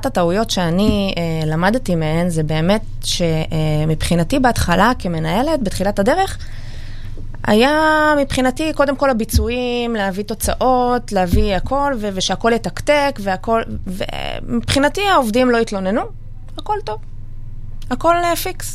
אחת הטעויות שאני למדתי מהן, זה באמת שמבחינתי בהתחלה כמנהלת, בתחילת הדרך, היה מבחינתי קודם כל הביצועים, להביא תוצאות, להביא הכל, ושהכל יתקתק, ומבחינתי העובדים לא התלוננו, הכל טוב, הכל פיקס.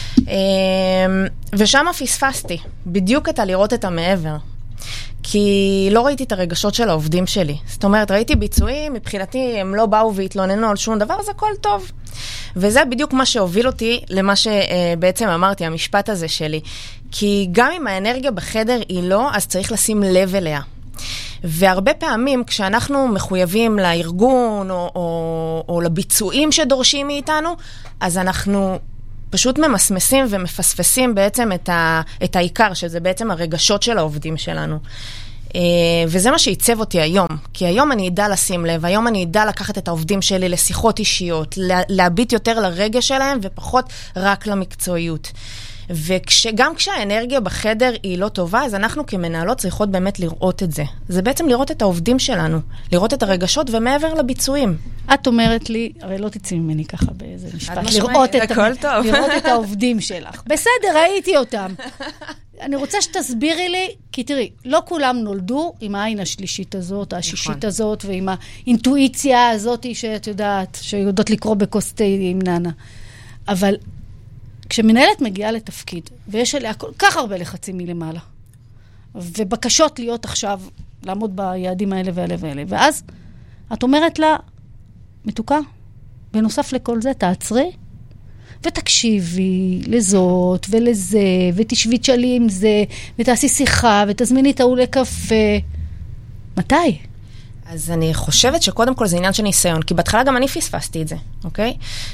ושם פספסתי, בדיוק לראות את המעבר. כי לא ראיתי את הרגשות של העובדים שלי. זאת אומרת, ראיתי ביצועים, מבחינתי הם לא באו והתלוננו על שום דבר, אז הכל טוב. וזה בדיוק מה שהוביל אותי למה שבעצם אמרתי, המשפט הזה שלי. כי גם אם האנרגיה בחדר היא לא, אז צריך לשים לב אליה. והרבה פעמים כשאנחנו מחויבים לארגון או לביצועים שדורשים מאיתנו, אז אנחנו פשוט ממסמסים ומפספסים בעצם את העיקר, שזה בעצם הרגשות של העובדים שלנו. וזה מה שעיצב אותי היום, כי היום אני ידע לשים לב, היום אני ידע לקחת את העובדים שלי לשיחות אישיות, להביט יותר לרגש שלהם ופחות רק למקצועיות. וגם כשהאנרגיה בחדר היא לא טובה, אז אנחנו כמנהלות צריכות באמת לראות את זה. זה בעצם לראות את העובדים שלנו, לראות את הרגשות ומעבר לביצועים. את אומרת לי, הרי לא תצאי ממני ככה באיזה משפט, לראות את העובדים שלך. בסדר, ראיתי אותם. אני רוצה שתסבירי לי, כי תראי, לא כולם נולדו עם העין השלישית הזאת, השישית הזאת, ועם האינטואיציה הזאת שאת יודעת, שיודעות לקרוא בקוסטי עם ננה. אבל כשמנהלת מגיעה לתפקיד, ויש עליה כל כך הרבה לחצים מלמעלה, ובקשות להיות עכשיו, לעמוד ביעדים האלה ואלה ואלה, ואז את אומרת לה, מתוקה, בנוסף לכל זה, תעצרי, ותקשיבי לזאת ולזה, ותשבי תשאלי עם זה, ותעשי שיחה, ותזמיני את ההוא לקפה. מתי? אז אני חושבת שקודם כל זה עניין של ניסיון, כי בהתחלה גם אני פספסתי את זה, אוקיי?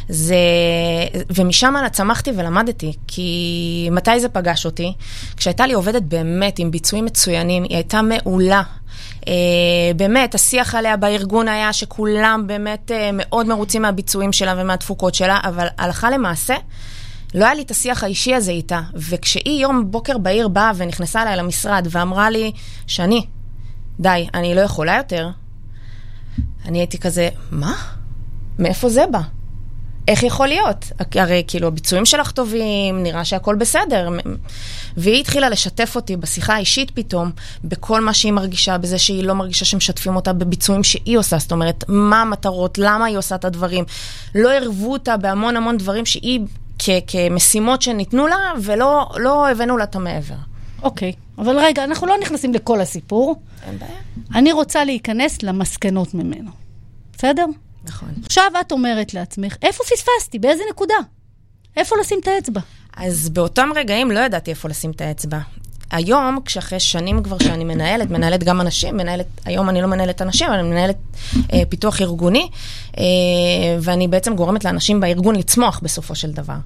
ומשם צמחתי ולמדתי, כי מתי זה פגש אותי? כשהייתה לי עובדת באמת עם ביצועים מצוינים, היא הייתה מעולה. באמת, השיח עליה בארגון היה שכולם באמת מאוד מרוצים מהביצועים שלה ומהתפוקות שלה, אבל הלכה למעשה, לא היה לי את השיח האישי הזה איתה, וכשהיא יום בוקר בעיר באה ונכנסה אליי למשרד ואמרה לי, שאני, די, אני לא יכולה יותר, אני הייתי כזה, מה? מאיפה זה בא? איך יכול להיות? הרי כאילו הביצועים שלך טובים, נראה שהכל בסדר. והיא התחילה לשתף אותי בשיחה האישית פתאום, בכל מה שהיא מרגישה, בזה שהיא לא מרגישה שמשתפים אותה בביצועים שהיא עושה. זאת אומרת, מה המטרות, למה היא עושה את הדברים. לא ערבו אותה בהמון המון דברים שהיא כמשימות שניתנו לה, ולא הבאנו לה את המעבר. אוקיי, אבל רגע, אנחנו לא נכנסים לכל הסיפור. אין בעיה. אני רוצה להיכנס למסקנות ממנו. בסדר? נכון. עכשיו את אומרת לעצמך, איפה פספסתי? באיזה נקודה? איפה לשים את האצבע? אז באותם רגעים לא ידעתי איפה לשים את האצבע. היום, כשאחרי שנים כבר שאני מנהלת גם אנשים, היום אני לא מנהלת אנשים, אבל אני מנהלת פיתוח ארגוני, ואני בעצם גורמת לאנשים בארגון לצמוח בסופו של דבר.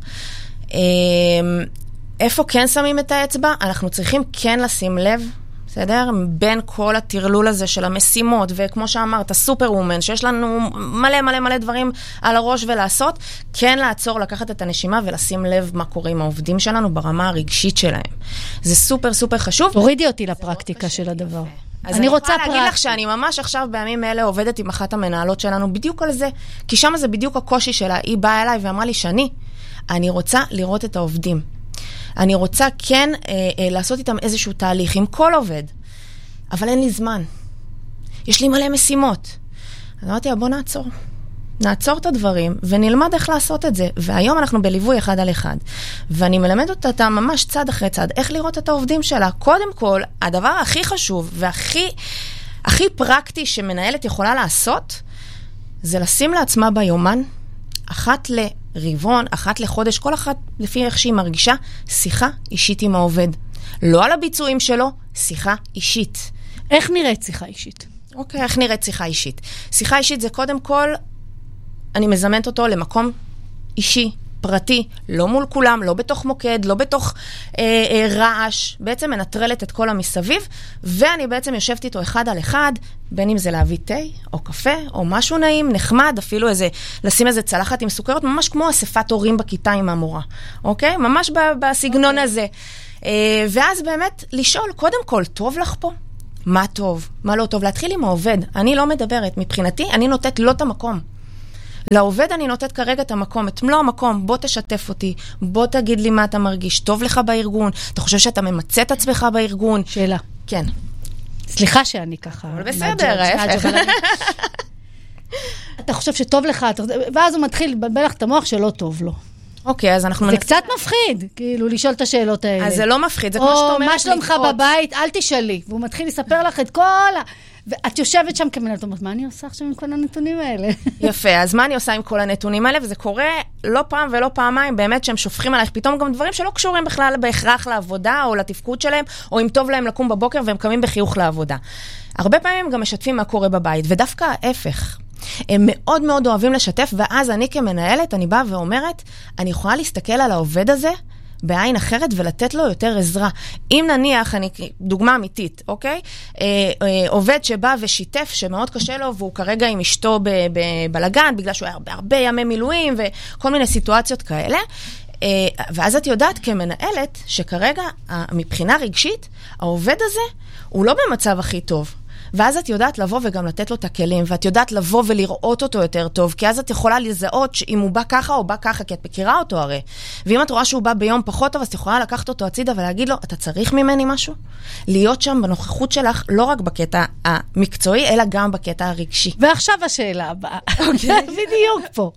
איפה כן שמים את האצבע? אנחנו צריכים כן לשים לב, בסדר? בין כל התרלול הזה של המשימות, וכמו שאמרת, סופר וומן, שיש לנו מלא מלא מלא דברים על הראש ולעשות, כן לעצור, לקחת את הנשימה ולשים לב מה קורה עם העובדים שלנו ברמה הרגשית שלהם. זה סופר סופר חשוב. הורידי אותי לפרקטיקה של הדבר. אז אני רוצה להגיד לך שאני ממש עכשיו בימים האלה עובדת עם אחת המנהלות שלנו בדיוק על זה, כי שם זה בדיוק הקושי שלה. היא באה אליי ואמרה לי, אני רוצה לראות את העובדים. אני רוצה כן לעשות איתם איזשהו תהליך עם כל עובד, אבל אין לי זמן. יש לי מלא משימות. אז אמרתי, בוא נעצור את הדברים ונלמד איך לעשות את זה. והיום אנחנו בליווי אחד על אחד. ואני מלמדת אותה ממש צד אחרי צד, איך לראות את העובדים שלה. קודם כל, הדבר הכי חשוב והכי פרקטי שמנהלת יכולה לעשות, זה לשים לעצמה ביומן, אחת לרבעון, אחת לחודש, כל אחת לפי איך שהיא מרגישה, שיחה אישית עם העובד. לא על הביצועים שלו, שיחה אישית. איך נראית שיחה אישית? אוקיי, איך נראית שיחה אישית? שיחה אישית זה קודם כל, אני מזמנת אותו למקום אישי, פרטי, לא מול כולם, לא בתוך מוקד, לא בתוך רעש, בעצם מנטרלת את כל המסביב, ואני בעצם יושבת איתו אחד על אחד, בין אם זה להביא תה, או קפה, או משהו נעים, נחמד, אפילו לשים איזה צלחת עם סוכרת, ממש כמו אספת הורים בכיתה עם המורה, אוקיי? ממש בסגנון הזה. ואז באמת לשאול, קודם כל, טוב לך פה? מה טוב? מה לא טוב? להתחיל עם העובד. אני לא מדברת. מבחינתי, אני נותנת לו את המקום. לעובד אני נותנת כרגע את המקום, את מלוא המקום, בוא תשתף אותי, בוא תגיד לי מה אתה מרגיש, טוב לך בארגון, אתה חושב שאתה ממצא את עצמך בארגון? שאלה. כן. סליחה שאני ככה. אבל בסדר, ההפך. אתה חושב שטוב לך, ואז הוא מתחיל לבלבל לך את המוח שלא טוב לו. אוקיי, אז אנחנו... זה קצת מפחיד, כאילו, לשאול את השאלות האלה. אז זה לא מפחיד, זה כמו שאת אומרת... או מה שלומך בבית, אל תשאלי. והוא מתחיל לספר לך את כל ואת יושבת שם כמנהלת, אומרת, מה אני עושה עכשיו עם כל הנתונים האלה? יפה, אז מה אני עושה עם כל הנתונים האלה? וזה קורה לא פעם ולא פעמיים, באמת שהם שופכים עלייך פתאום גם דברים שלא קשורים בכלל בהכרח לעבודה או לתפקוד שלהם, או אם טוב להם לקום בבוקר והם קמים בחיוך לעבודה. הרבה פעמים הם גם משתפים מה קורה בבית, ודווקא ההפך. הם מאוד מאוד אוהבים לשתף, ואז אני כמנהלת, אני באה ואומרת, אני יכולה להסתכל על העובד הזה בעין אחרת ולתת לו יותר עזרה. אם נניח, דוגמה אמיתית, אוקיי? עובד שבא ושיתף שמאוד קשה לו, והוא כרגע עם אשתו בבלגן, בגלל שהוא היה הרבה ימי מילואים וכל מיני סיטואציות כאלה, ואז את יודעת כמנהלת שכרגע מבחינה רגשית, העובד הזה הוא לא במצב הכי טוב. ואז את יודעת לבוא וגם לתת לו את הכלים, ואת יודעת לבוא ולראות אותו יותר טוב, כי אז את יכולה לזהות אם הוא בא ככה או בא ככה, כי את מכירה אותו הרי. ואם את רואה שהוא בא ביום פחות טוב, אז את יכולה לקחת אותו הצידה ולהגיד לו, אתה צריך ממני משהו? להיות שם בנוכחות שלך, לא רק בקטע המקצועי, אלא גם בקטע הרגשי. ועכשיו השאלה הבאה. בדיוק פה.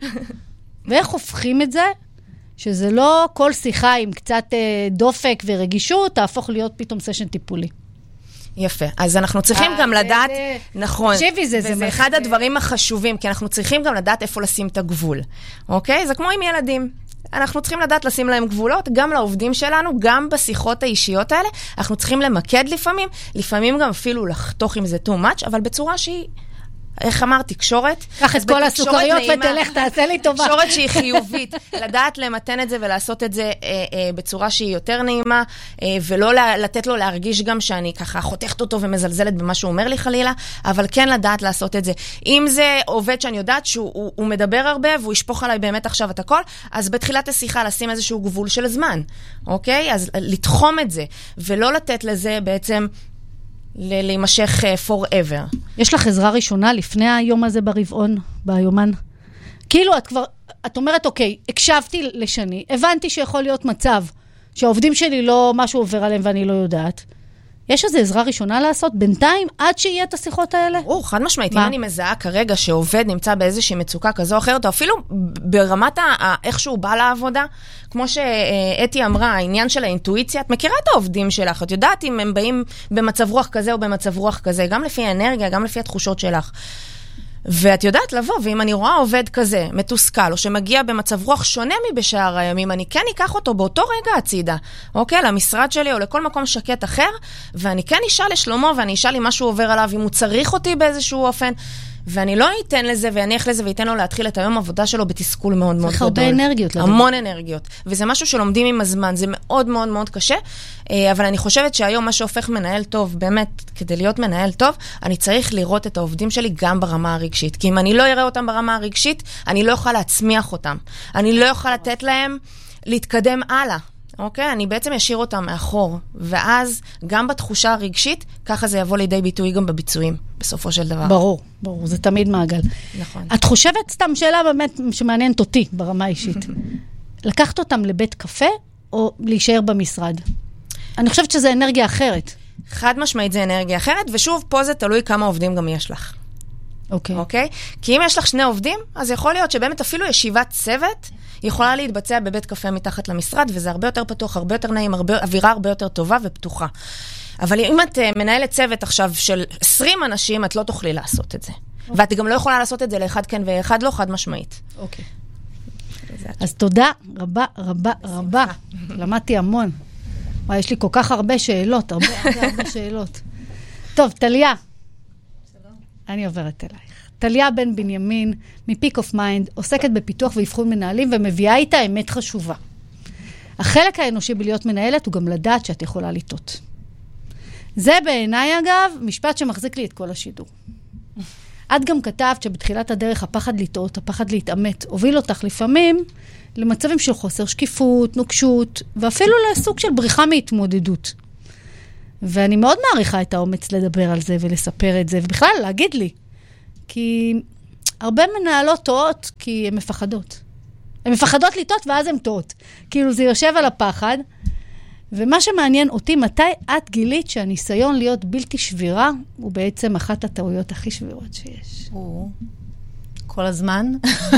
ואיך הופכים את זה? שזה לא כל שיחה עם קצת דופק ורגישות, תהפוך להיות פתאום סשן טיפולי. יפה. אז אנחנו צריכים גם לדעת, נכון, וזה אחד הדברים החשובים, כי אנחנו צריכים גם לדעת איפה לשים את הגבול. אוקיי? זה כמו עם ילדים. אנחנו צריכים לדעת לשים להם גבולות, גם לעובדים שלנו, גם בשיחות האישיות האלה. אנחנו צריכים למקד לפעמים גם אפילו לחתוך עם זה too much, אבל בצורה שהיא... איך אמרת, תקשורת? קח את כל הסוכריות ותלך, תעשה לי טובה. תקשורת שהיא חיובית, לדעת למתן את זה ולעשות את זה בצורה שהיא יותר נעימה, ולא לתת לו להרגיש גם שאני ככה חותכת אותו ומזלזלת במה שהוא אומר לי חלילה, אבל כן לדעת לעשות את זה. אם זה עובד שאני יודעת שהוא מדבר הרבה, והוא ישפוך עליי באמת עכשיו את הכל, אז בתחילת השיחה לשים איזשהו גבול של זמן, אוקיי? אז לתחום את זה, ולא לתת לזה בעצם... להימשך forever. יש לך עזרה ראשונה לפני היום הזה ברבעון, ביומן? כאילו את אומרת, אוקיי, הקשבתי לשני, הבנתי שיכול להיות מצב שהעובדים שלי לא משהו עובר עליהם ואני לא יודעת. יש איזו עזרה ראשונה לעשות בינתיים עד שיהיה את השיחות האלה? חד משמעית. אם אני מזהה כרגע שעובד נמצא באיזושהי מצוקה כזו או אחרת, או אפילו ברמת איך שהוא בא לעבודה, כמו שאתי אמרה, העניין של האינטואיציה, את מכירה את העובדים שלך, את יודעת אם הם באים במצב רוח כזה או במצב רוח כזה, גם לפי האנרגיה, גם לפי התחושות שלך. ואת יודעת לבוא, ואם אני רואה עובד כזה, מתוסכל, או שמגיע במצב רוח שונה מבשאר הימים, אני כן אקח אותו באותו רגע הצידה, אוקיי? למשרד שלי או לכל מקום שקט אחר, ואני כן אשאל לשלומו, ואני אשאל אם משהו עובר עליו, אם הוא צריך אותי באיזשהו אופן, ואני לא אתן לזה, ואניח לזה, ואתן לו להתחיל את היום עבודה שלו בתסכול מאוד מאוד גדול. צריך הרבה אנרגיות. המון אנרגיות. וזה משהו שלומדים עם הזמן. זה מאוד מאוד מאוד קשה, אבל אני חושבת שהיום מה שהופך מנהל טוב, באמת, כדי להיות מנהל טוב, אני צריך לראות את העובדים שלי גם ברמה הרגשית. כי אם אני לא אראה אותם ברמה הרגשית, אני לא אוכל להצמיח אותם. אני לא אוכל לתת להם להתקדם הלאה. אוקיי? אני בעצם אשאיר אותם מאחור, ואז גם בתחושה הרגשית, ככה זה יבוא לידי ביטוי גם בביצועים, בסופו של דבר. ברור, ברור, זה תמיד מעגל. נכון. את חושבת סתם שאלה באמת שמעניינת אותי ברמה האישית. לקחת אותם לבית קפה, או להישאר במשרד? אני חושבת שזה אנרגיה אחרת. חד משמעית זה אנרגיה אחרת, ושוב, פה זה תלוי כמה עובדים גם יש לך. אוקיי. אוקיי? כי אם יש לך 2 עובדים, אז יכול להיות שבאמת אפילו ישיבת צוות, יכולה להתבצע בבית קפה מתחת למשרד, וזה הרבה יותר פתוח, הרבה יותר נעים, אווירה הרבה יותר טובה ופתוחה. אבל אם את מנהלת צוות עכשיו של 20 אנשים, את לא תוכלי לעשות את זה. ואת גם לא יכולה לעשות את זה לאחד כן ואחד לא, חד משמעית. אוקיי. אז תודה רבה, רבה, רבה. למדתי המון. יש לי כל כך הרבה שאלות, הרבה שאלות. טוב, טליה. אני עוברת אלייך. טליה בן בנימין, מפיק אוף מיינד, עוסקת בפיתוח ואבחון מנהלים, ומביאה איתה אמת חשובה. החלק האנושי בלהיות מנהלת הוא גם לדעת שאת יכולה לטעות. זה בעיניי, אגב, משפט שמחזיק לי את כל השידור. את גם כתבת שבתחילת הדרך הפחד לטעות, הפחד להתאמת, הוביל אותך לפעמים למצבים של חוסר שקיפות, נוקשות, ואפילו לסוג של בריחה מהתמודדות. ואני מאוד מעריכה את האומץ לדבר על זה ולספר את זה, ובכלל להגיד לי. כי הרבה מנהלות טועות כי הן מפחדות. הן מפחדות לטעות ואז הן טועות. כאילו זה יושב על הפחד, ומה שמעניין אותי, מתי את גילית שהניסיון להיות בלתי שבירה, הוא בעצם אחת הטעויות הכי שבירות שיש. כל הזמן.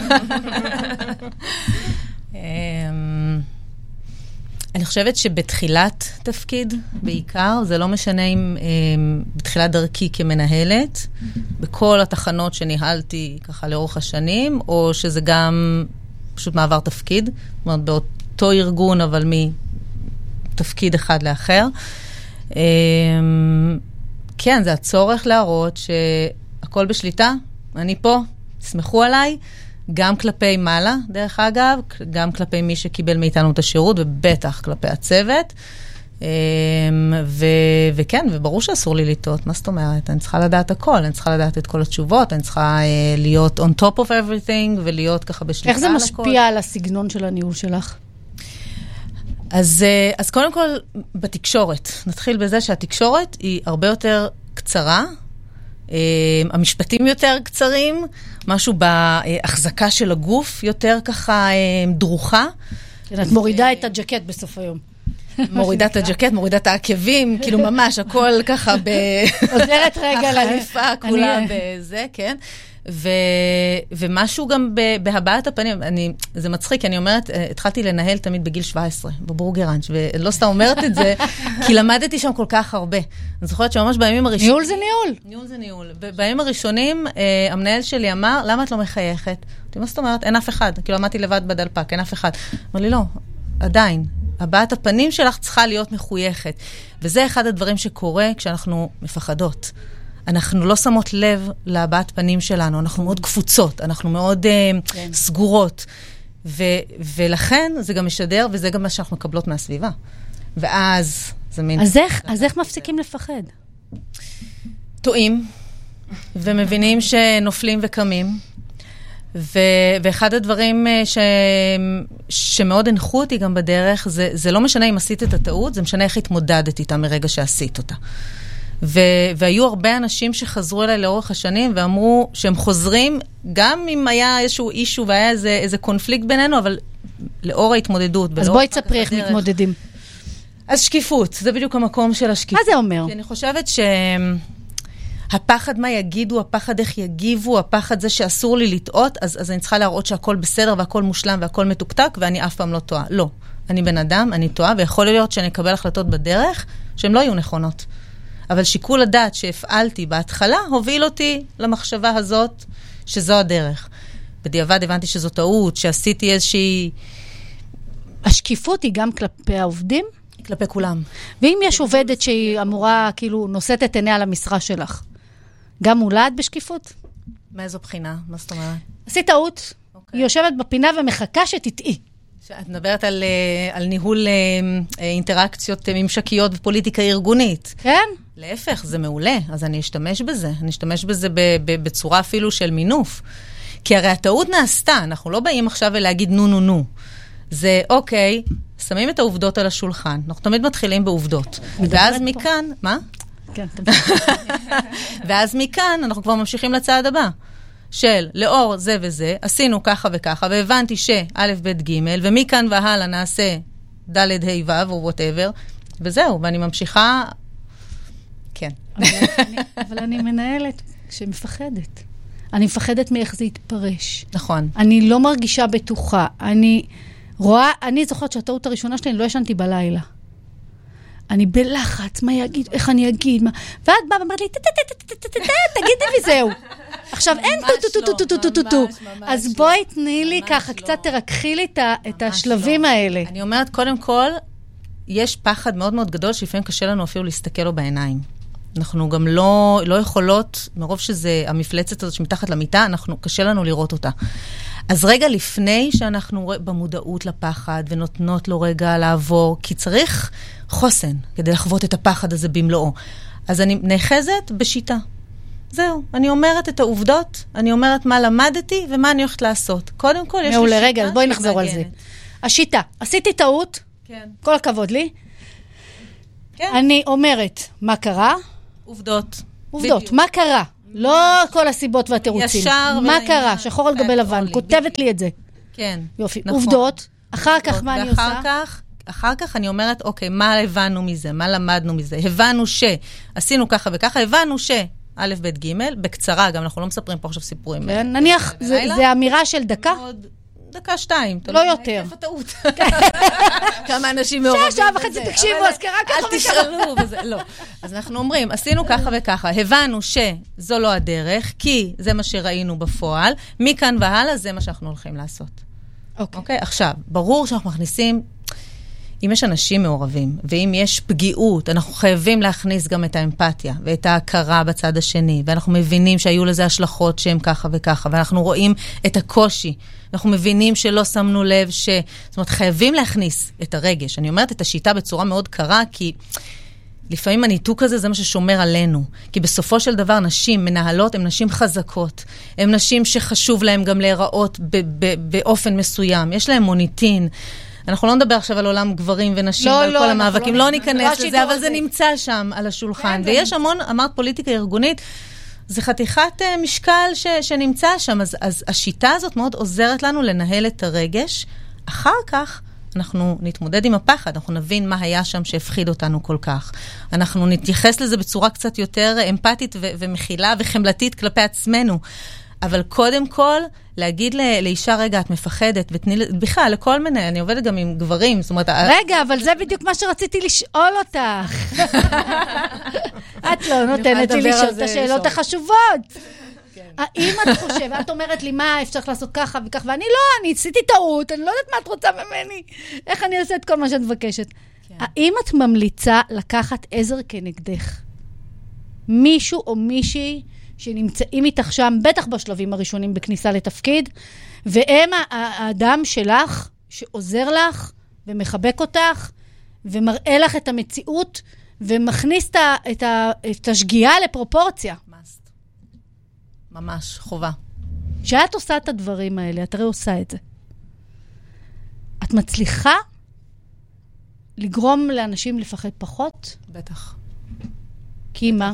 אני חושבת שבתחילת תפקיד, בעיקר, זה לא משנה אם בתחילת דרכי כמנהלת, בכל התחנות שניהלתי ככה לאורך השנים, או שזה גם פשוט מעבר תפקיד, זאת אומרת, באותו ארגון, אבל מתפקיד אחד לאחר. כן, זה הצורך להראות שהכל בשליטה, אני פה, תסמכו עליי, גם כלפי מעלה, דרך אגב, גם כלפי מי שקיבל מאיתנו את השירות, ובטח כלפי הצוות. וכן, וברור שאסור לי לטעות, מה זאת אומרת? אני צריכה לדעת הכל, אני צריכה לדעת את כל התשובות, אני צריכה להיות on top of everything, ולהיות ככה בשליטה על הכל. איך זה משפיע על הסגנון של הניהול שלך? אז קודם כל, בתקשורת. נתחיל בזה שהתקשורת היא הרבה יותר קצרה, המשפטים יותר קצרים, משהו בהחזקה של הגוף יותר ככה דרוכה. את מורידה את הג'קט בסוף היום. מורידה את הג'קט, מורידה את העקבים, כאילו ממש הכל ככה עוזרת רגע לחליפה כולה בזה, כן. ומשהו גם בהבעת הפנים, זה מצחיק, אני אומרת, התחלתי לנהל תמיד בגיל 17, בבורגראנץ', ולא סתם אומרת את זה, כי למדתי שם כל כך הרבה. אני זוכרת שממש בימים הראשונים... ניהול זה ניהול. ניהול זה ניהול. ובימים הראשונים, המנהל שלי אמר, למה את לא מחייכת? מה זאת אומרת? אין אף אחד. כאילו, עמדתי לבד בדלפק, אין אף אחד. אמר לי, לא, עדיין. הבעת הפנים שלך צריכה להיות מחויכת. וזה אחד הדברים שקורה כשאנחנו מפחדות. אנחנו לא שמות לב להבעת פנים שלנו, אנחנו מאוד קפוצות, אנחנו מאוד סגורות, ולכן זה גם משדר, וזה גם מה שאנחנו מקבלות מהסביבה. ואז זה מין... אז איך מפסיקים לפחד? טועים, ומבינים שנופלים וקמים, ואחד הדברים שמאוד הנחו אותי גם בדרך, זה לא משנה אם עשית את הטעות, זה משנה איך התמודדת איתה מרגע שעשית אותה. והיו הרבה אנשים שחזרו אליי לאורך השנים ואמרו שהם חוזרים, גם אם היה איזשהו אישו והיה איזה קונפליקט בינינו, אבל לאור ההתמודדות. אז בואי תספרי איך מתמודדים. אז שקיפות, זה בדיוק המקום של השקיפות. מה זה אומר? כי אני חושבת שהפחד מה יגידו, הפחד איך יגיבו, הפחד זה שאסור לי לטעות, אז אני צריכה להראות שהכל בסדר והכל מושלם והכל מתוקתק, ואני אף פעם לא טועה. לא. אני בן אדם, אני טועה, ויכול להיות שאני אקבל החלטות בדרך שהן לא יהיו נכונות. אבל שיקול הדעת שהפעלתי בהתחלה, הוביל אותי למחשבה הזאת, שזו הדרך. בדיעבד הבנתי שזו טעות, שעשיתי איזושהי... השקיפות היא גם כלפי העובדים? כלפי כולם. ואם יש עובדת שהיא אמורה, כאילו, נושאת את עיניה לממשרה שלך, גם מולה את בשקיפות? מאיזו בחינה? מה זאת אומרת? עשית טעות, היא יושבת בפינה ומחכה שתטעי. את מדברת על ניהול אינטראקציות ממשקיות ופוליטיקה ארגונית. כן. להפך, זה מעולה, אז אני אשתמש בזה. אני אשתמש בזה בצורה אפילו של מינוף. כי הרי הטעות נעשתה, אנחנו לא באים עכשיו ולהגיד נו נו נו. זה אוקיי, שמים את העובדות על השולחן. אנחנו תמיד מתחילים בעובדות. ואז מכאן, מה? כן, תמשיך. ואז מכאן אנחנו כבר ממשיכים לצעד הבא. של לאור זה וזה, עשינו ככה וככה, והבנתי שא' ב' ג', ומכאן והלאה נעשה ד' ה' ו' או whatever, וזהו, ואני ממשיכה, כן. אבל אני מנהלת שמפחדת. אני מפחדת מאיך זה יתפרש. נכון. אני לא מרגישה בטוחה. אני זוכרת שהטעות הראשונה שלי, אני לא ישנתי בלילה. אני בלחץ, מה יגיד, איך אני אגיד, מה... ואת באה ואמרת לי, תגידי וזהו. עכשיו אין טו. אז בואי תני לי ככה, קצת תרכחי לי את השלבים האלה. אני אומרת, קודם כל, יש פחד מאוד מאוד גדול, שלפעמים קשה לנו אפילו להסתכל לו בעיניים. אנחנו גם לא יכולות, מרוב שזה המפלצת הזאת שמתחת למיטה, קשה לנו לראות אותה. אז רגע לפני שאנחנו במודעות לפחד, ונותנות לו רגע לעבור, כי צריך חוסן כדי לחוות את הפחד הזה במלואו. אז אני נאחזת בשיטה. זהו, אני אומרת את העובדות, אני אומרת מה למדתי ומה אני הולכת לעשות. קודם כל יש לי שיטה. רגע, בואי נחזור על זה. השיטה, עשיתי טעות, כן. כל הכבוד לי. כן. אני אומרת, מה קרה? עובדות. מה קרה? לא כל הסיבות והתירוצים. מה קרה? שחור על גבי לבן, כותבת לי את זה. כן. יופי. עובדות, אחר כך מה אני עושה? אחר כך אני אומרת, אוקיי, מה הבנו מזה? מה למדנו מזה? הבנו שעשינו ככה וככה, הבנו א', ב', ג', בקצרה, גם אנחנו לא מספרים פה עכשיו סיפורים. כן, נניח, זה אמירה של דקה? דקה, 2. לא יותר. איפה טעות? כמה אנשים מעורבים. שעה וחצי תקשיבו, אז קרה ככה אל תשאלו, וזה, לא. אז אנחנו אומרים, עשינו ככה וככה, הבנו שזו לא הדרך, כי זה מה שראינו בפועל, מכאן והלאה זה מה שאנחנו הולכים לעשות. אוקיי? עכשיו, ברור שאנחנו מכניסים, אם יש אנשים מעורבים, ואם יש פגיעות, אנחנו חייבים להכניס גם את האמפתיה, ואת ההכרה בצד השני, ואנחנו מבינים שהיו לזה השלכות שהן ככה וככה, ואנחנו רואים את הקושי, אנחנו מבינים שלא שמנו לב זאת אומרת, חייבים להכניס את הרגש. אני אומרת את השיטה בצורה מאוד קרה, כי לפעמים הניתוק הזה זה מה ששומר עלינו. כי בסופו של דבר נשים מנהלות, הן נשים חזקות. הן נשים שחשוב להן גם להיראות באופן מסוים. יש להן מוניטין. אנחנו לא נדבר עכשיו על עולם גברים ונשים ועל כל המאבקים. לא ניכנס לזה, אבל זה נמצא שם על השולחן. ויש המון, אמרת פוליטיקה ארגונית, זה חתיכת משקל שנמצא שם. אז השיטה הזאת מאוד עוזרת לנו לנהל את הרגש. אחר כך אנחנו נתמודד עם הפחד, אנחנו נבין מה היה שם שהפחיד אותנו כל כך. אנחנו נתייחס לזה בצורה קצת יותר אמפתית ומכילה וחמלתית כלפי עצמנו. אבל קודם כל, להגיד לאישה, רגע, את מפחדת, בכלל, לכל מיני, אני עובדת גם עם גברים, זאת אומרת... רגע, אבל זה בדיוק מה שרציתי לשאול אותך. את לא נותנת לי לשאול את השאלות החשובות. האם את חושבת, את אומרת לי, מה אפשר לעשות ככה וכך, ואני לא, אני עשיתי טעות, אני לא יודעת מה את רוצה ממני, איך אני אעשה את כל מה שאת מבקשת. האם את ממליצה לקחת עזר כנגדך? מישהו או מישהי שנמצאים איתך שם, בטח בשלבים הראשונים בכניסה לתפקיד, והם האדם שלך, שעוזר לך, ומחבק אותך, ומראה לך את המציאות, ומכניס את השגיאה לפרופורציה. ממש, חובה. כשאת עושה את הדברים האלה, את הרי עושה את זה. את מצליחה לגרום לאנשים לפחד פחות? בטח. כי מה?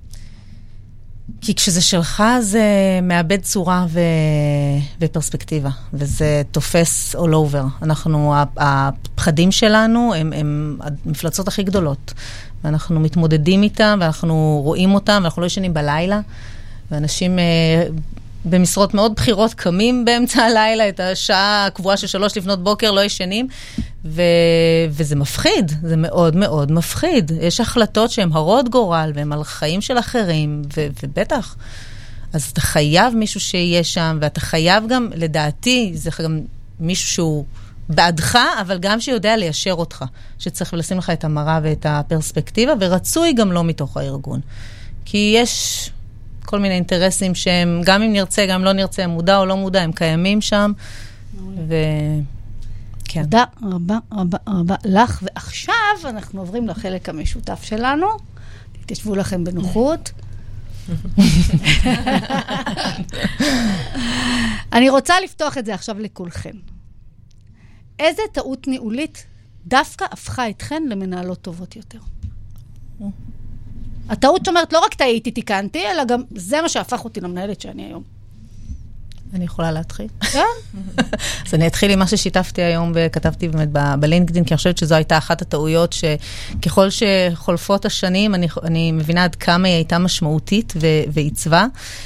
כי כשזה שלך זה מאבד צורה ופרספקטיבה, וזה תופס all over. הפחדים שלנו הם המפלצות הכי גדולות, ואנחנו מתמודדים איתם, ואנחנו רואים אותם, ואנחנו לא ישנים בלילה, ואנשים במשרות מאוד בחירות קמים באמצע הלילה, את השעה הקבועה של 3 לפנות בוקר לא ישנים, וזה מפחיד, זה מאוד מאוד מפחיד. יש החלטות שהן הרות גורל, והן על חיים של אחרים, ובטח. אז אתה חייב מישהו שיהיה שם, ואתה חייב גם, לדעתי, זה גם מישהו שהוא בעדך, אבל גם שיודע ליישר אותך, שצריך לשים לך את המראה ואת הפרספקטיבה, ורצוי גם לא מתוך הארגון. כי יש כל מיני אינטרסים שהם, גם אם נרצה, גם אם לא נרצה, מודע או לא מודע, הם קיימים שם, כן. תודה רבה רבה רבה לך, ועכשיו אנחנו עוברים לחלק המשותף שלנו, תתיישבו לכם בנוחות. אני רוצה לפתוח את זה עכשיו לכולכם. איזה טעות ניהולית דווקא הפכה אתכן למנהלות טובות יותר? הטעות שאומרת, לא רק טעיתי, תיקנתי, אלא גם זה מה שהפך אותי למנהלת שאני היום. אני יכולה להתחיל? כן. אז אני אתחיל עם מה ששיתפתי היום וכתבתי באמת בלינקדין, כי אני חושבת שזו הייתה אחת הטעויות שככל שחולפות השנים, אני מבינה עד כמה היא הייתה משמעותית ועיצבה.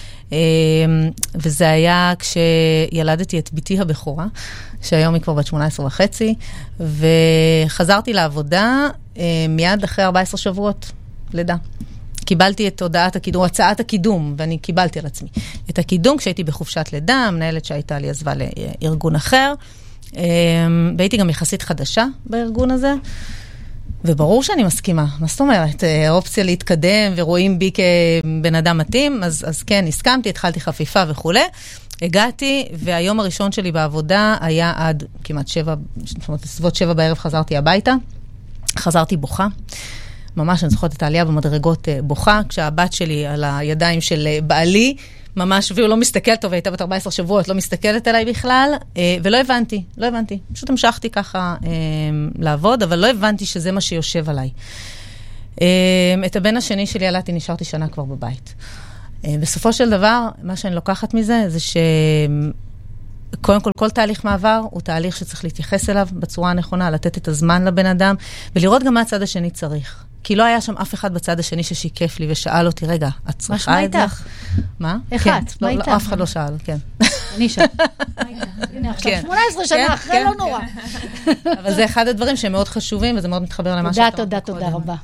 וזה היה כשילדתי את ביתי הבכורה, שהיום היא כבר בת 18.5, וחזרתי לעבודה מיד אחרי 14 שבועות לידה. קיבלתי את הודעת הקידום, הצעת הקידום, ואני קיבלתי על עצמי את הקידום כשהייתי בחופשת לידה, מנהלת שהייתה לי עזבה לארגון אחר, והייתי גם יחסית חדשה בארגון הזה, וברור שאני מסכימה. מה זאת אומרת? האופציה להתקדם ורואים בי כבן אדם מתאים, אז כן, הסכמתי, התחלתי חפיפה וכו'. הגעתי, והיום הראשון שלי בעבודה היה עד כמעט 7, זאת אומרת, בסביבות 7 בערב חזרתי הביתה, חזרתי בוכה. ממש אני זוכרת את העלייה במדרגות בוכה, כשהבת שלי על הידיים של בעלי, ממש, והוא לא מסתכל טוב, הייתה בת 14 שבועות, לא מסתכלת עליי בכלל, ולא הבנתי. פשוט המשכתי ככה לעבוד, אבל לא הבנתי שזה מה שיושב עליי. את הבן השני שלי ילדתי, נשארתי שנה כבר בבית. בסופו של דבר, מה שאני לוקחת מזה, זה קודם כל תהליך מעבר הוא תהליך שצריך להתייחס אליו בצורה הנכונה, לתת את הזמן לבן אדם, ולראות גם מה הצד השני צריך. כי לא היה שם אף אחד בצד השני ששיקף לי ושאל אותי, רגע, את צריכה את זה? מה איתך? מה? איך את? מה איתך? אף אחד לא שאל, כן. אני שם. הנה, עכשיו 18 שנה אחרי לא נורא. אבל זה אחד הדברים שהם מאוד חשובים, וזה מאוד מתחבר למה שאתה תודה, תודה רבה.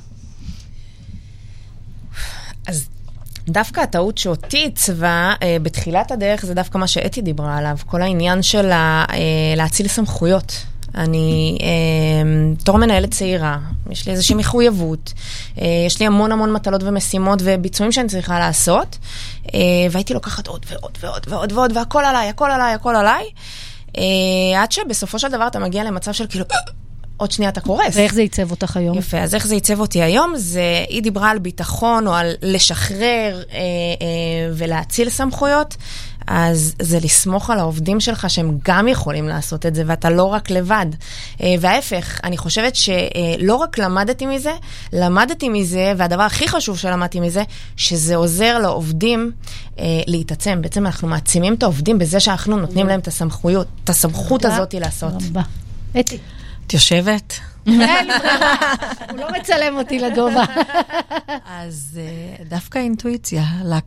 אז דווקא הטעות שאותי עיצבה בתחילת הדרך, זה דווקא מה שאתי דיברה עליו, כל העניין של להציל סמכויות. אני, תור מנהלת צעירה, יש לי איזושהי מחויבות, יש לי המון מטלות ומשימות וביצועים שאני צריכה לעשות, והייתי לוקחת עוד ועוד ועוד ועוד ועוד, והכל עליי, הכל עליי, עד שבסופו של דבר אתה מגיע למצב של כאילו, עוד שנייה אתה קורס. ואיך זה ייצב אותך היום? יפה, אז איך זה ייצב אותי היום? היא דיברה על ביטחון או על לשחרר ולהציל סמכויות, אז זה לסמוך על העובדים שלך שהם גם יכולים לעשות את זה, ואתה לא רק לבד. וההפך, אני חושבת שלא רק למדתי מזה, והדבר הכי חשוב שלמדתי מזה, שזה עוזר לעובדים להתעצם. בעצם אנחנו מעצימים את העובדים בזה שאנחנו נותנים להם את הסמכות הזאת לעשות. רבה. אתי. את יושבת? הוא לא מצלם אותי לגובה. אז דווקא אינטואיציה,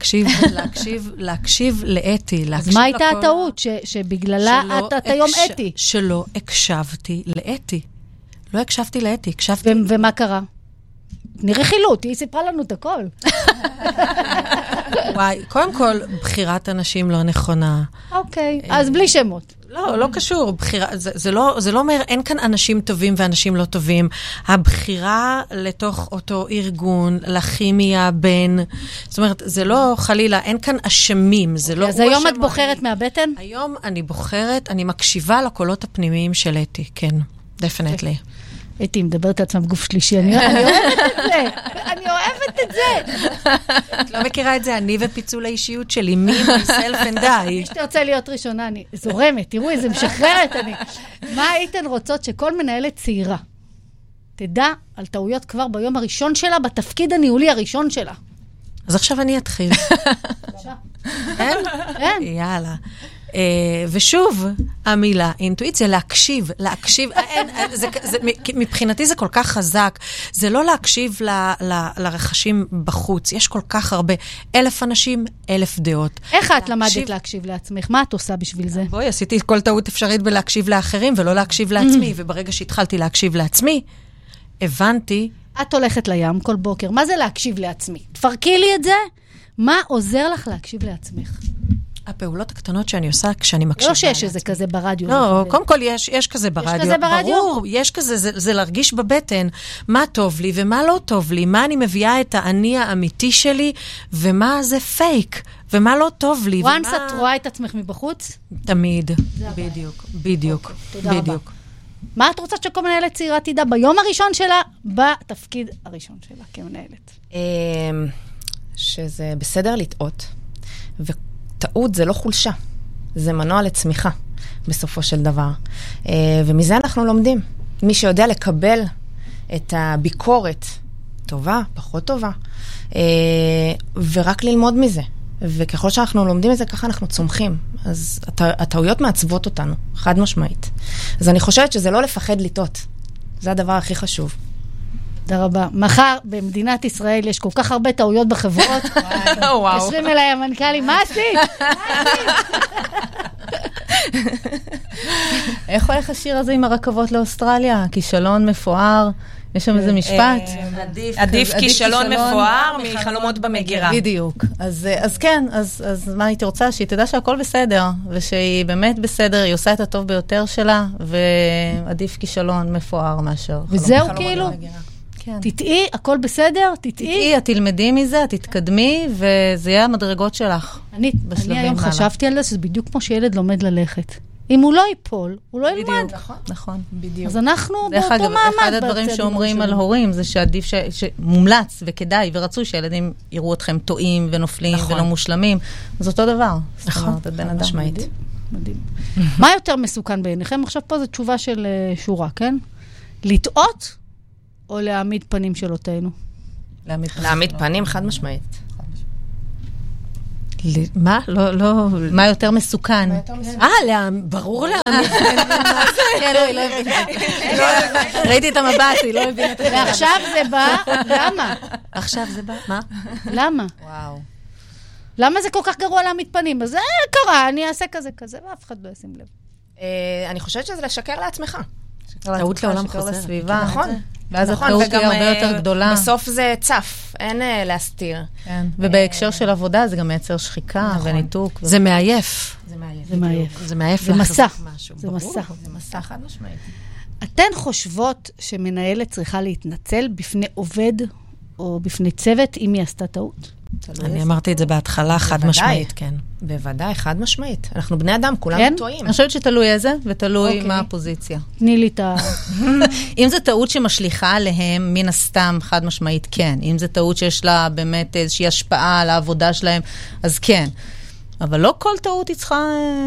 להקשיב לאתי. אז מה הייתה הטעות? שבגללה את היום אתי? שלא הקשבתי לאתי. לא הקשבתי לאתי, הקשבתי... ומה קרה? נראה חילות, היא סיפרה לנו את הכל. וואי, קודם כל, בחירת אנשים לא נכונה. אוקיי, אז בלי שמות. לא קשור, בחירה, זה לא אומר, אין כאן אנשים טובים ואנשים לא טובים. הבחירה לתוך אותו ארגון, לכימיה בין, זאת אומרת, זה לא חלילה, אין כאן אשמים, זה לא... אז היום את בוחרת מהבטן? היום אני בוחרת, אני מקשיבה לקולות הפנימיים של אתי, כן, definitely. אתי, מדברת לעצמה בגוף שלישי, אני אוהבת את זה. את לא מכירה את זה, אני ופיצול האישיות שלי, מי, myself and I. שאתה רוצה להיות ראשונה, אני זורמת, תראו איזה משחררת אני. מה הייתן רוצות שכל מנהלת צעירה תדע על טעויות כבר ביום הראשון שלה, בתפקיד הניהולי הראשון שלה? אז עכשיו אני אתחיל. כן? יאללה. ושוב, המילה, אינטואיציה, להקשיב, מבחינתי זה כל כך חזק, זה לא להקשיב לרכשים בחוץ, יש כל כך הרבה, 1,000 אנשים, 1,000 דעות. איך את למדת להקשיב לעצמך? מה את עושה בשביל זה? בואי, עשיתי כל טעות אפשרית בלהקשיב לאחרים, ולא להקשיב לעצמי, וברגע שהתחלתי להקשיב לעצמי, הבנתי... את הולכת לים כל בוקר, מה זה להקשיב לעצמי? תפרקי לי את זה, מה עוזר לך להקשיב לעצמך? הפעולות הקטנות שאני עושה כשאני מקשיבה. לא שיש איזה כזה ברדיו. לא, קודם כל יש כזה ברדיו. יש כזה ברדיו? ברור, יש כזה, זה להרגיש בבטן מה טוב לי ומה לא טוב לי, מה אני מביאה את האני האמיתי שלי, ומה זה פייק, ומה לא טוב לי. once את רואה את עצמך מבחוץ? תמיד, בדיוק. תודה רבה. מה את רוצה שכל מנהלת צעירה תדע ביום הראשון שלה, בתפקיד הראשון שלה כמנהלת? שזה בסדר לטעות, טעות זה לא חולשה, זה מנוע לצמיחה בסופו של דבר. ומזה אנחנו לומדים. מי שיודע לקבל את הביקורת, טובה, פחות טובה, ורק ללמוד מזה. וככל שאנחנו לומדים את זה, ככה אנחנו צומחים. אז הטעויות מעצבות אותנו, חד משמעית. אז אני חושבת שזה לא לפחד לטעות. זה הדבר הכי חשוב. תודה רבה. מחר במדינת ישראל יש כל כך הרבה טעויות בחברות. יושבים אליי המנכ"לים, מה עשית? איך הולך השיר הזה עם הרכבות לאוסטרליה? כישלון מפואר. יש שם איזה משפט. עדיף כישלון מפואר מחלומות במגירה. בדיוק. אז כן, אז מה הייתי רוצה? שהיא תדע שהכל בסדר, ושהיא באמת בסדר, היא עושה את הטוב ביותר שלה, ועדיף כישלון מפואר מאשר וזהו כאילו? תטעי, הכל בסדר? תטעי, את תלמדי מזה, את תתקדמי, וזה יהיה המדרגות שלך. אני היום חשבתי על זה, שזה בדיוק כמו שילד לומד ללכת. אם הוא לא ייפול, הוא לא ילמד. נכון, בדיוק. אז אנחנו באותו מעמד. אחד הדברים שאומרים על הורים, זה שעדיף שמומלץ וכדאי, ורצו שילדים יראו אתכם טועים ונופלים ולא מושלמים. זה אותו דבר. נכון. זאת בן אדם. מדהים. מה יותר מסוכן בעיניכם? עכשיו פה זו תשובה של שורה, כן? לטעות או להעמיד פנים של אותנו? להעמיד פנים חד משמעית. מה? לא... מה יותר מסוכן? ברור לה. כן, לא, היא לא הבינה. ראיתי את המבט, היא לא הבינה את זה. ועכשיו זה בא, למה? עכשיו זה בא, מה? למה? וואו. למה זה כל כך גרוע להעמיד פנים? אז זה קרה, אני אעשה כזה, ואף אחד לא ישים לב. אני חושבת שזה לשקר לעצמך. טעות לעולם לשקר חוזר. לסביבה. נכון. ואז הטעות היא הרבה יותר גדולה. בסוף זה צף, אין להסתיר. ובהקשר של עבודה זה גם מייצר שחיקה וניתוק. זה מעייף. זה מעייף. זה מעייף. זה מסע. משהו. זה מסע. זה מסע חד משמעית. אתן חושבות שמנהלת צריכה להתנצל בפני עובד או בפני צוות אם היא עשתה טעות? אני אמרתי את זה בהתחלה, חד משמעית, כן. בוודאי, חד משמעית. אנחנו בני אדם, כולנו טועים. אני חושבת שתלוי איזה, ותלוי מה הפוזיציה. תני לי את ה... אם זו טעות שמשליכה עליהם, מן הסתם, חד משמעית, כן. אם זו טעות שיש לה באמת איזושהי השפעה על העבודה שלהם, אז כן. אבל לא כל טעות היא צריכה...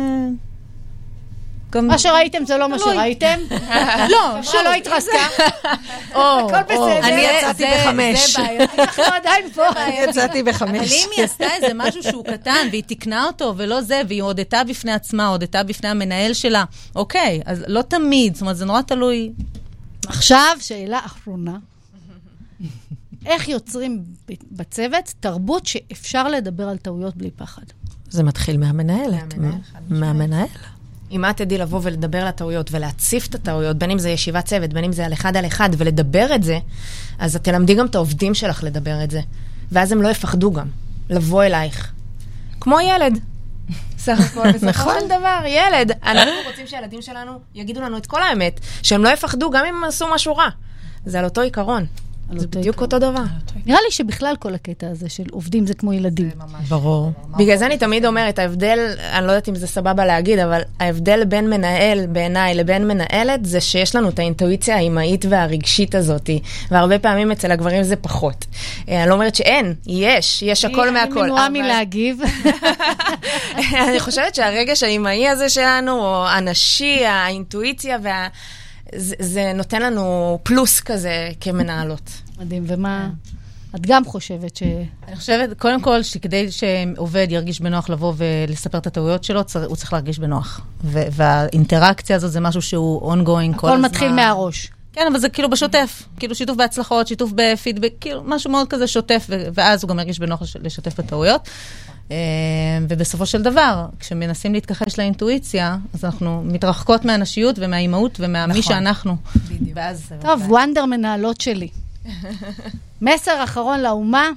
מה שראיתם זה לא מה שראיתם. לא, שוב, לא התרסקה. הכל בסדר. אני יצאתי ב5. זה בעייתי, אנחנו עדיין פה. אני יצאתי ב5. אבל אם היא עשתה איזה משהו שהוא קטן, והיא תקנה אותו, ולא זה, והיא הודתה בפני עצמה, הודתה בפני המנהל שלה, אוקיי, אז לא תמיד, זאת אומרת, זה נורא תלוי. עכשיו, שאלה אחרונה. איך יוצרים בצוות תרבות שאפשר לדבר על טעויות בלי פחד? זה מתחיל מהמנהלת. מהמנהל. אם את תדעי לבוא ולדבר על הטעויות ולהציף את הטעויות, בין אם זה ישיבת צוות, בין אם זה על אחד, ולדבר את זה, אז את תלמדי גם את העובדים שלך לדבר את זה. ואז הם לא יפחדו גם לבוא אלייך. כמו ילד. סך הכל, בסופו של דבר, ילד. אנחנו רוצים שהילדים שלנו יגידו לנו את כל האמת, שהם לא יפחדו גם אם הם עשו משהו רע. זה על אותו עיקרון. זה בדיוק אותו דבר. נראה לי שבכלל כל הקטע הזה של עובדים זה כמו ילדים. ברור. בגלל זה אני תמיד אומרת, ההבדל, אני לא יודעת אם זה סבבה להגיד, אבל ההבדל בין מנהל בעיניי לבין מנהלת, זה שיש לנו את האינטואיציה האימהית והרגשית הזאת, והרבה פעמים אצל הגברים זה פחות. אני לא אומרת שאין, יש הכל מהכל. אני מנועה מלהגיב. אני חושבת שהרגש האימהי הזה שלנו, או הנשי, האינטואיציה זה נותן לנו פלוס כזה כמנהלות. מדהים, ומה... את גם חושבת ש... אני חושבת, קודם כל, שכדי שעובד ירגיש בנוח לבוא ולספר את הטעויות שלו, הוא צריך להרגיש בנוח. והאינטראקציה הזו זה משהו שהוא ongoing כל הזמן. הכל מתחיל מהראש. כן, אבל זה כאילו בשוטף. כאילו שיתוף בהצלחות, שיתוף בפידבק, כאילו משהו מאוד כזה שוטף, ואז הוא גם ירגיש בנוח לשתף בטעויות. ובסופו של דבר, כשמנסים להתכחש לאינטואיציה, אז אנחנו מתרחקות מהנשיות ומהאימהות ומהמי שאנחנו. טוב, וונדר מנהלות שלי. מסר אחרון לאומה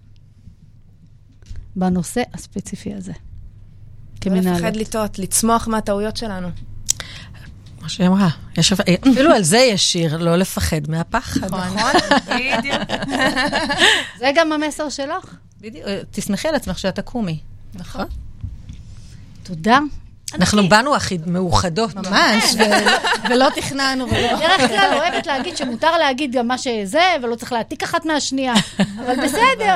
בנושא הספציפי הזה. כמנהלות. לא לפחד לטעות, לצמוח מהטעויות שלנו. מה שהיא אמרה. אפילו על זה יש שיר, לא לפחד מהפחד. נכון, בדיוק. זה גם המסר שלך. בדיוק, תשמחי על עצמך שאתה קומי. נכון. תודה. אנחנו באנו הכי מאוחדות. ממש, ולא תכננו. דרך כלל אוהבת להגיד שמותר להגיד גם מה שזה, ולא צריך להעתיק אחת מהשנייה. אבל בסדר.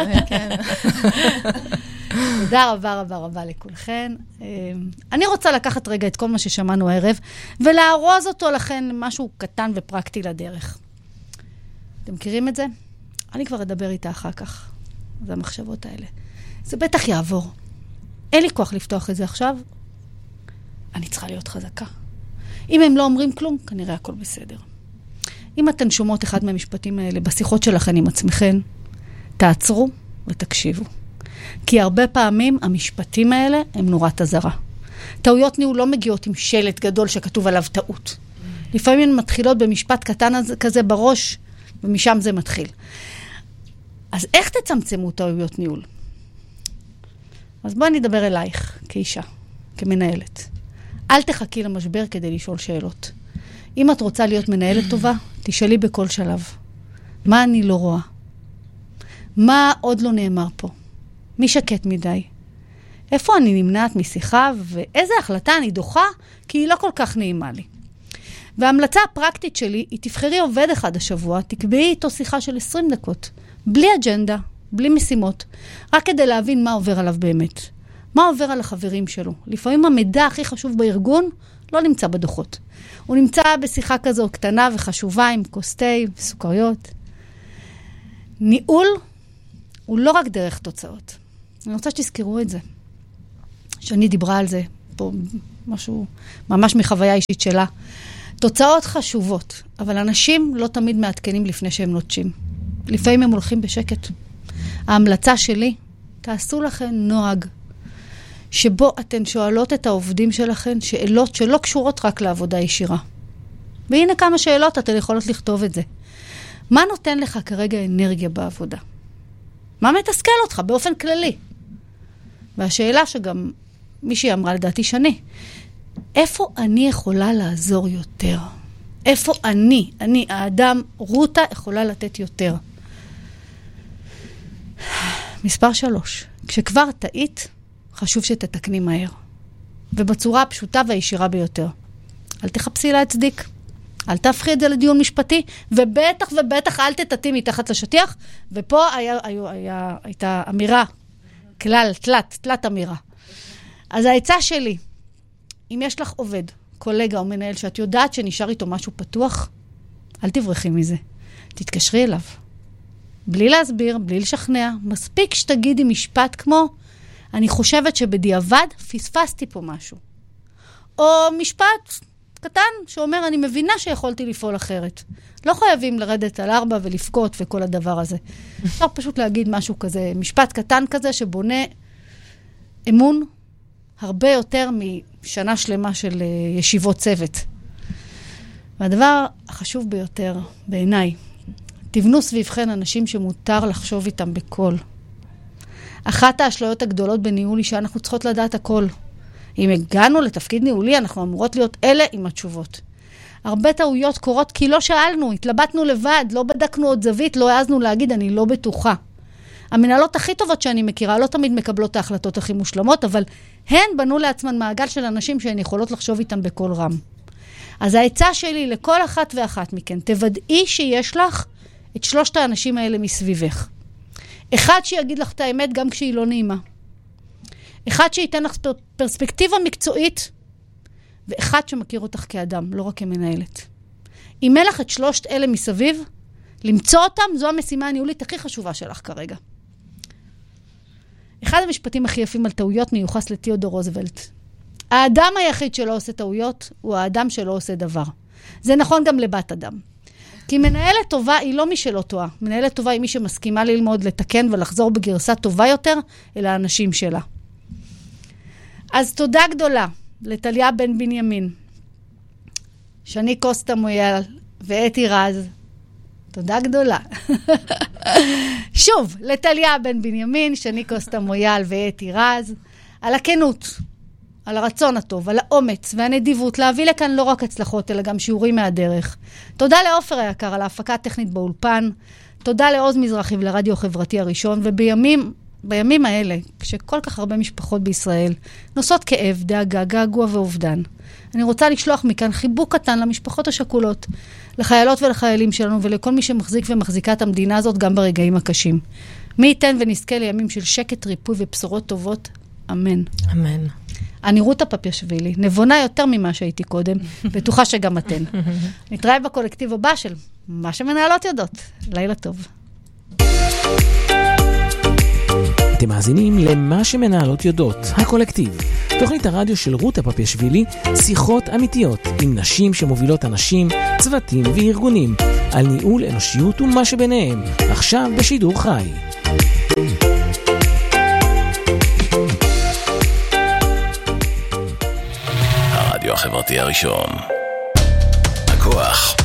תודה רבה רבה רבה לכולכן. אני רוצה לקחת רגע את כל מה ששמענו הערב, ולהרוז אותו לכן משהו קטן ופרקטי לדרך. אתם מכירים את זה? אני כבר אדבר איתה אחר כך. זה המחשבות האלה. זה בטח יעבור. אין לי כוח לפתוח את זה עכשיו. אני צריכה להיות חזקה. אם הם לא אומרים כלום, כנראה הכל בסדר. אם אתן שומעות אחד מהמשפטים האלה בשיחות שלכן עם עצמכן, תעצרו ותקשיבו. כי הרבה פעמים המשפטים האלה הם נורת אזהרה. טעויות ניהול לא מגיעות עם שלט גדול שכתוב עליו טעות. לפעמים הן מתחילות במשפט קטן כזה בראש, ומשם זה מתחיל. אז איך תצמצמו טעויות ניהול? אז בואי נדבר אלייך, כאישה, כמנהלת. אל תחכי למשבר כדי לשאול שאלות. אם את רוצה להיות מנהלת טובה, תשאלי בכל שלב. מה אני לא רואה? מה עוד לא נאמר פה? מי שקט מדי? איפה אני נמנעת משיחה ואיזה החלטה אני דוחה כי היא לא כל כך נעימה לי? וההמלצה הפרקטית שלי היא תבחרי עובד אחד השבוע, תקבעי איתו שיחה של 20 דקות, בלי אג'נדה, בלי משימות, רק כדי להבין מה עובר עליו באמת. מה עובר על החברים שלו? לפעמים המידע הכי חשוב בארגון לא נמצא בדוחות. הוא נמצא בשיחה כזו קטנה וחשובה עם קוסטי וסוכריות. ניהול הוא לא רק דרך תוצאות. אני רוצה שתזכרו את זה. שאני דיברה על זה, פה משהו ממש מחוויה אישית שלה. תוצאות חשובות, אבל אנשים לא תמיד מעדכנים לפני שהם נוטשים. לפעמים הם הולכים בשקט. ההמלצה שלי, תעשו לכם נוהג, שבו אתן שואלות את העובדים שלכם שאלות שלא קשורות רק לעבודה ישירה. והנה כמה שאלות, אתן יכולות לכתוב את זה. מה נותן לך כרגע אנרגיה בעבודה? מה מתסכל אותך באופן כללי? והשאלה שגם מישהי אמרה לדעתי שני, איפה אני יכולה לעזור יותר? איפה אני, האדם, רותה, יכולה לתת יותר? מספר 3. כשכבר טעית, חשוב שתתקני מהר. ובצורה הפשוטה והישירה ביותר. אל תחפשי להצדיק. אל תהפכי את זה לדיון משפטי, ובטח אל תטטי מתחת לשטיח, ופה הייתה אמירה, כלל, תלת אמירה. אז העצה שלי, אם יש לך עובד, קולגה או מנהל, שאת יודעת שנשאר איתו משהו פתוח, אל תברחי מזה. תתקשרי אליו. בלי להסביר, בלי לשכנע, מספיק שתגידי משפט כמו, אני חושבת שבדיעבד פספסתי פה משהו. או משפט קטן שאומר, אני מבינה שיכולתי לפעול אחרת. לא חייבים לרדת על 4 ולפקות וכל הדבר הזה. אפשר פשוט להגיד משהו כזה, משפט קטן כזה שבונה אמון הרבה יותר משנה שלמה של ישיבות צוות. והדבר החשוב ביותר בעיניי, תבנו סביבכן אנשים שמותר לחשוב איתם בכל. אחת האשליות הגדולות בניהול היא שאנחנו צריכות לדעת הכל. אם הגענו לתפקיד ניהולי, אנחנו אמורות להיות אלה עם התשובות. הרבה טעויות קורות כי לא שאלנו, התלבטנו לבד, לא בדקנו עוד זווית, לא העזנו להגיד, אני לא בטוחה. המנהלות הכי טובות שאני מכירה לא תמיד מקבלות את ההחלטות הכי מושלמות, אבל הן בנו לעצמן מעגל של אנשים שהן יכולות לחשוב איתם בכל רם. אז העצה שלי לכל אחת ואחת מכן, תוודאי שיש לך את 3 האנשים האלה מסביבך. אחד שיגיד לך את האמת גם כשהיא לא נעימה. אחד שייתן לך פרספקטיבה מקצועית, ואחד שמכיר אותך כאדם, לא רק כמנהלת. אם אין לך את 3 אלה מסביב, למצוא אותם, זו המשימה הניהולית הכי חשובה שלך כרגע. אחד המשפטים הכי יפים על טעויות מיוחס לתיאודור רוזוולט. האדם היחיד שלא עושה טעויות, הוא האדם שלא עושה דבר. זה נכון גם לבת אדם. כי מנהלת טובה היא לא מי שלא טועה. מנהלת טובה היא מי שמסכימה ללמוד, לתקן ולחזור בגרסה טובה יותר אל האנשים שלה. אז תודה גדולה לטליה בן בנימין, שני קוסטה מויאל ואתי רז. תודה גדולה. שוב, לטליה בן בנימין, שני קוסטה מויאל ואתי רז, על הכנות, על הרצון הטוב, על האומץ והנדיבות, להביא לכאן לא רק הצלחות, אלא גם שיעורים מהדרך. תודה לעופר היקר על ההפקה הטכנית באולפן, תודה לעוז מזרחי ולרדיו החברתי הראשון, ובימים האלה, כשכל כך הרבה משפחות בישראל נושאות כאב, דאגה, געגוע ואובדן, אני רוצה לשלוח מכאן חיבוק קטן למשפחות השכולות, לחיילות ולחיילים שלנו, ולכל מי שמחזיק ומחזיקה את המדינה הזאת גם ברגעים הקשים. מי ייתן ונזכה לימים של שקט, ריפוי ובשורות טובות. אמן. אמן. אני רותה פפיאשווילי, נבונה יותר ממה שהייתי קודם, בטוחה שגם אתן. נתראה בקולקטיב הבא של מה שמנהלות יודעות. לילה טוב. אתם מאזינים למה שמנהלות יודעות, הקולקטיב. תוכנית הרדיו של רותה פפיאשווילי, שיחות אמיתיות עם נשים שמובילות אנשים, צוותים וארגונים, על ניהול אנושיות ומה שביניהם, עכשיו בשידור חי. הרדיו החברתי הראשון. הכוח